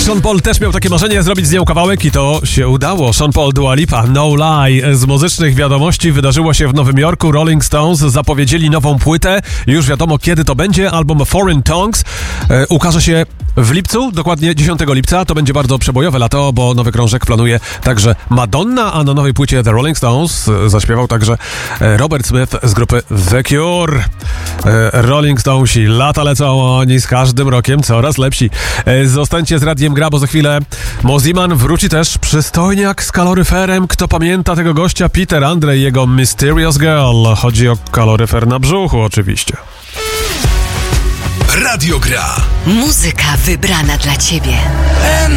Sean Paul też miał takie marzenie zrobić z nią kawałek i to się udało. Sean Paul, Dua Lipa, No Lie. Z muzycznych wiadomości wydarzyło się w Nowym Jorku. Rolling Stones zapowiedzieli nową płytę. Już wiadomo, kiedy to będzie. Album Foreign Tongues ukaże się w lipcu, dokładnie 10 lipca. To będzie bardzo przebojowe lato, bo nowy krążek planuje także Madonna, a na nowej płycie The Rolling Stones zaśpiewał także Robert Smith z grupy The Cure. Rolling Stonesi, lata lecą, oni z każdym rokiem coraz lepsi. Zostańcie z Radiem Gra, bo za chwilę Mosimann wróci też przystojniak z kaloryferem. Kto pamięta tego gościa? Peter Andre i jego Mysterious Girl. Chodzi o kaloryfer na brzuchu oczywiście. Radio Gra. Muzyka wybrana dla Ciebie.